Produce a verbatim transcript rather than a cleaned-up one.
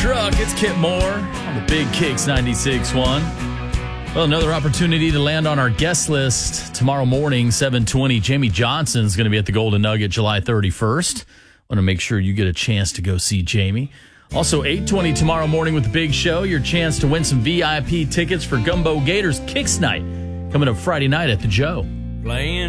truck. It's Kip Moore on the Big Kicks ninety-six point one. Well, another opportunity to land on our guest list tomorrow morning, seven twenty. Jamie Johnson's going to be at the Golden Nugget July thirty-first. Want to make sure you get a chance to go see Jamie. Also, eight twenty tomorrow morning with the Big Show. Your chance to win some V I P tickets for Gumbo Gators Kicks Night coming up Friday night at the Joe. Playing